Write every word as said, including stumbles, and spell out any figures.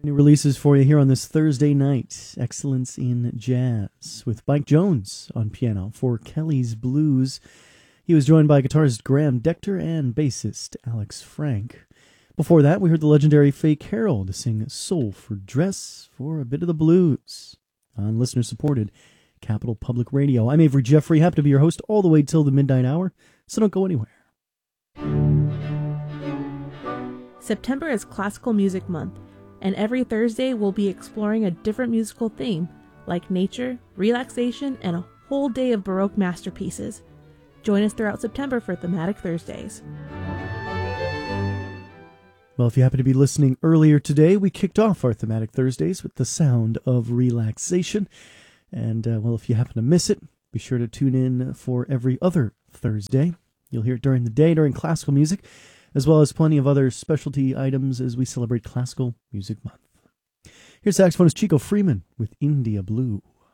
New releases for you here on this Thursday night. Excellence in Jazz with Mike Jones on piano for Kelly's Blues. He was joined by guitarist Graham Decter and bassist Alex Frank. Before that, we heard the legendary Faye Carroll to sing Soul for Dress for a bit of the blues on listener-supported Capital Public Radio. I'm Avery Jeffrey, happy to be your host all the way till the midnight hour, so don't go anywhere. September is Classical Music Month, and every Thursday we'll be exploring a different musical theme, like nature, relaxation, and a whole day of Baroque masterpieces. Join us throughout September for Thematic Thursdays. Well, if you happen to be listening earlier today, we kicked off our Thematic Thursdays with the sound of relaxation. And, uh, well, if you happen to miss it, be sure to tune in for every other Thursday. You'll hear it during the day, during classical music, as well as plenty of other specialty items as we celebrate Classical Music Month. Here's saxophonist Chico Freeman with India Blue.